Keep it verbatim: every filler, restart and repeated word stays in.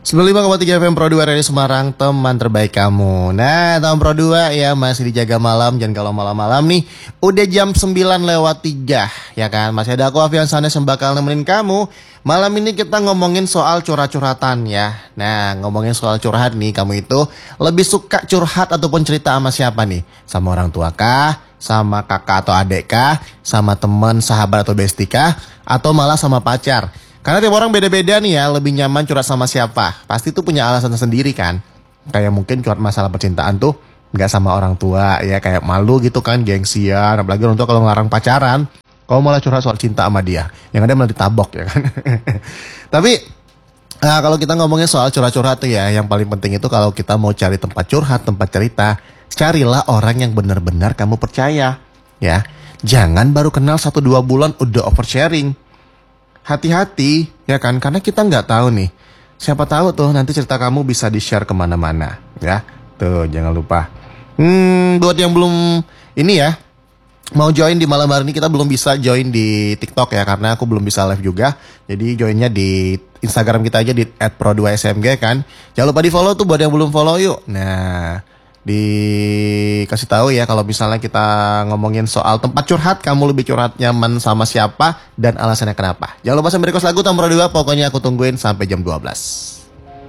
sembilan puluh lima koma tiga F M Pro dua Radio Semarang, teman terbaik kamu. Nah, tahun Pro dua ya masih dijaga malam. Dan kalau malam-malam nih udah jam sembilan lewat tiga ya kan. Masih ada aku Afian Sanes yang bakal nemenin kamu. Malam ini kita ngomongin soal curhat-curhatan ya. Nah, ngomongin soal curhat nih, kamu itu lebih suka curhat ataupun cerita sama siapa nih? Sama orang tua kah? Sama kakak atau adik kah? Sama teman, sahabat atau bestie kah? Atau malah sama pacar? Karena tiap orang beda-beda nih ya, lebih nyaman curhat sama siapa. Pasti tuh punya alasan sendiri kan. Kayak mungkin curhat masalah percintaan tuh nggak sama orang tua ya, kayak malu gitu kan, gengsian. Apalagi orang tua kalau ngelarang pacaran, kalau malah curhat soal cinta sama dia, yang ada malah ditabok ya kan. Tapi nah, kalau kita ngomongin soal curhat-curhat tuh ya, yang paling penting itu kalau kita mau cari tempat curhat, tempat cerita, carilah orang yang benar-benar kamu percaya ya. Jangan baru kenal satu dua bulan udah oversharing. Hati-hati ya kan, karena kita nggak tahu nih. Siapa tahu tuh nanti cerita kamu bisa di-share kemana-mana ya. Tuh jangan lupa. Hmm, buat yang belum ini ya, mau join di malam hari ini, kita belum bisa join di TikTok ya, karena aku belum bisa live juga. Jadi joinnya di Instagram kita aja di et pro dua S M G kan. Jangan lupa di follow tuh buat yang belum follow yuk. Nah, dikasih tahu ya kalau misalnya kita ngomongin soal tempat curhat, kamu lebih curhat nyaman sama siapa dan alasannya kenapa. Jangan lupa sampai request lagu Tahun Pro dua, pokoknya aku tungguin sampai jam dua belas.